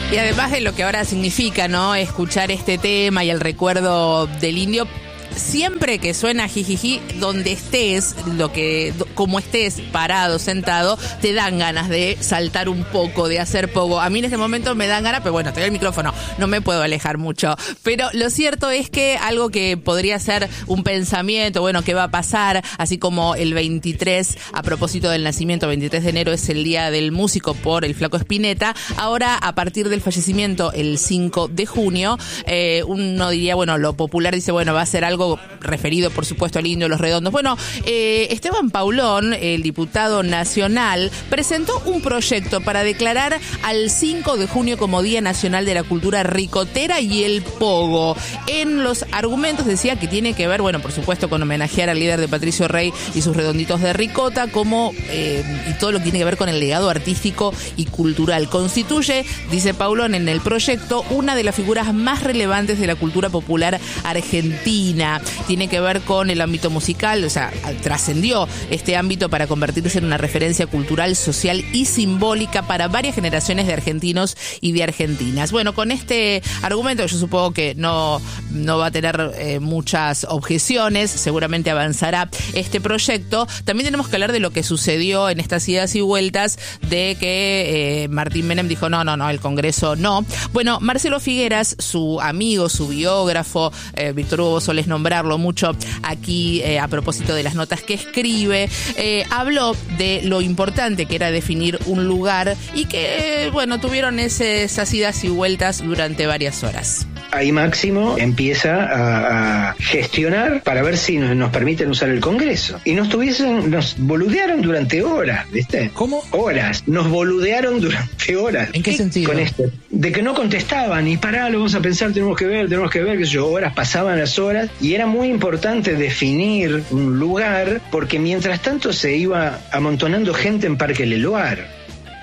Y además de lo que ahora significa, ¿no? Escuchar este tema y el recuerdo del indio. Siempre que suena jijiji, donde estés, como estés parado, sentado, te dan ganas de saltar un poco, de hacer poco. A mí en este momento me dan ganas, pero bueno, tengo el micrófono, no me puedo alejar mucho. Pero lo cierto es que algo que podría ser un pensamiento, bueno, ¿qué va a pasar? Así como el 23, a propósito del nacimiento, 23 de enero es el Día del Músico por el Flaco Spinetta. Ahora, a partir del fallecimiento, el 5 de junio, uno diría, bueno, lo popular dice, bueno, va a ser algo referido, por supuesto, al Indio, Los Redondos. Bueno, Esteban Paulón, el diputado nacional, presentó un proyecto para declarar al 5 de junio como Día Nacional de la Cultura Ricotera y el Pogo. En los argumentos decía que tiene que ver, bueno, por supuesto, con homenajear al líder de Patricio Rey y sus redonditos de ricota, y todo lo que tiene que ver con el legado artístico y cultural. Constituye, dice Paulón en el proyecto, una de las figuras más relevantes de la cultura popular argentina. Tiene que ver con el ámbito musical, o sea, trascendió este ámbito para convertirse en una referencia cultural, social y simbólica para varias generaciones de argentinos y de argentinas. Bueno, con este argumento yo supongo que no va a tener muchas objeciones, seguramente avanzará este proyecto. También tenemos que hablar de lo que sucedió en estas idas y vueltas de que Martín Menem dijo no, el Congreso no. Bueno, Marcelo Figueras, su amigo, su biógrafo, Víctor Hugo Solés nombrarlo mucho aquí a propósito de las notas que escribe, habló de lo importante que era definir un lugar y que, bueno, tuvieron esas idas y vueltas durante varias horas. Ahí Máximo empieza a gestionar para ver si nos permiten usar el Congreso. Y nos boludearon durante horas, ¿viste? ¿Cómo? Horas. Nos boludearon durante horas. ¿En qué sentido? Con esto. De que no contestaban. Y pará, lo vamos a pensar, tenemos que ver, qué sé yo. Horas, pasaban las horas. Y era muy importante definir un lugar porque mientras tanto se iba amontonando gente en Parque Leloir.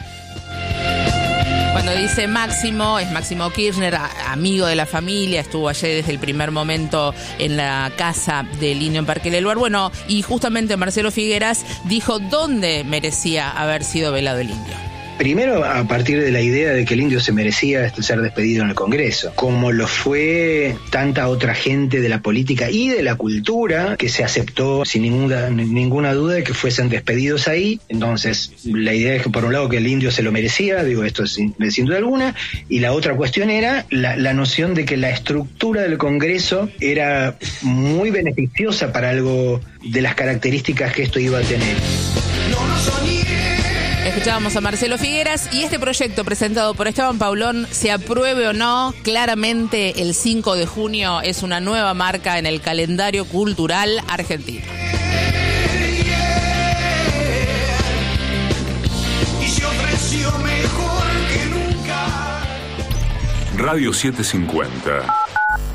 Cuando dice Máximo, es Máximo Kirchner, amigo de la familia, estuvo ayer desde el primer momento en la casa del Indio en Parque Leloir. Bueno, y justamente Marcelo Figueras dijo dónde merecía haber sido velado el Indio. Primero, a partir de la idea de que el Indio se merecía ser despedido en el Congreso, como lo fue tanta otra gente de la política y de la cultura que se aceptó sin ninguna duda de que fuesen despedidos ahí. Entonces, la idea es que por un lado que el Indio se lo merecía, digo esto sin duda alguna, y la otra cuestión era la noción de que la estructura del Congreso era muy beneficiosa para algo de las características que esto iba a tener. Escuchábamos a Marcelo Figueras y este proyecto presentado por Esteban Paulón, se apruebe o no, claramente el 5 de junio es una nueva marca en el calendario cultural argentino. Radio 750.